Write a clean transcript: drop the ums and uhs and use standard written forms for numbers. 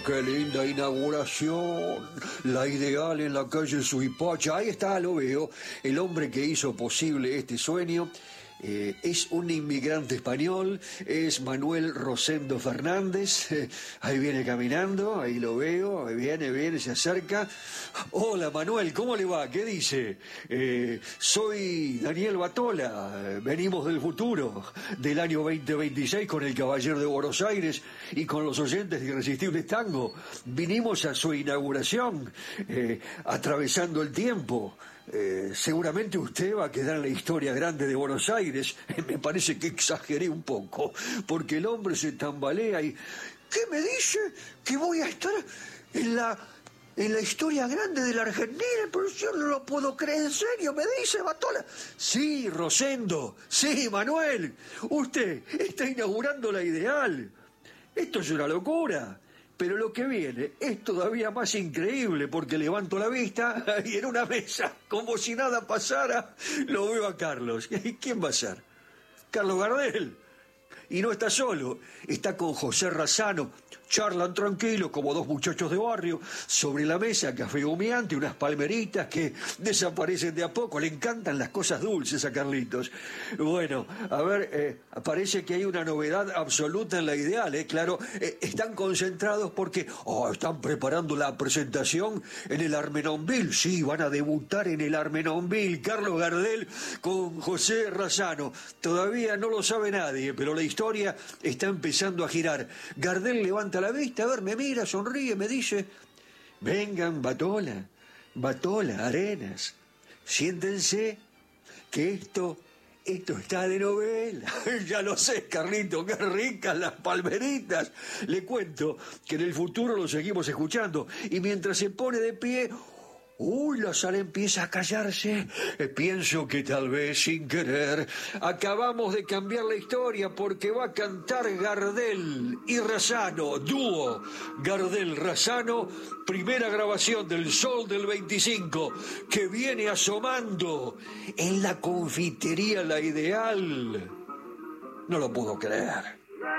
qué linda inauguración. La Ideal en la calle Suipacha. Ahí está, lo veo. El hombre que hizo posible este sueño es un inmigrante español, es Manuel Rosendo Fernández. Ahí viene caminando, ahí lo veo, ahí viene, se acerca. Hola Manuel, ¿cómo le va? ¿Qué dice? Soy Daniel Batola, venimos del futuro, del año 2026 con el Caballero de Buenos Aires y con los oyentes de Irresistibles Tango. Vinimos a su inauguración, atravesando el tiempo. Seguramente usted va a quedar en la historia grande de Buenos Aires. Me parece que exageré un poco, porque el hombre se tambalea y... ¿Qué me dice? ¿Que voy a estar en la historia grande de la Argentina? Pero yo no lo puedo creer, en serio, me dice Batola. Sí, Rosendo, sí, Manuel, usted está inaugurando la Ideal. Esto es una locura. Pero lo que viene es todavía más increíble, porque levanto la vista y en una mesa, como si nada pasara, lo veo a Carlos. ¿Quién va a ser? Carlos Gardel. Y no está solo, está con José Razzano. Charlan tranquilos como dos muchachos de barrio. Sobre la mesa, café humeante, unas palmeritas que desaparecen de a poco. Le encantan las cosas dulces a Carlitos. Bueno, a ver, parece que hay una novedad absoluta en la Ideal, Claro, están concentrados porque están preparando la presentación en el Armenonville. Sí, van a debutar en el Armenonville. Carlos Gardel con José Razzano. Todavía no lo sabe nadie, pero la historia está empezando a girar. Gardel levanta la vista, a ver, me mira, sonríe, me dice: vengan, Batola, Arenas, siéntense, que esto está de novela. Ya lo sé, Carlito, qué ricas las palmeritas. Le cuento que en el futuro lo seguimos escuchando, y mientras se pone de pie... la sala empieza a callarse. Pienso que tal vez sin querer acabamos de cambiar la historia, porque va a cantar Gardel y Razzano, dúo Gardel-Razzano, primera grabación del Sol del 25, que viene asomando en la confitería La Ideal. No lo puedo creer.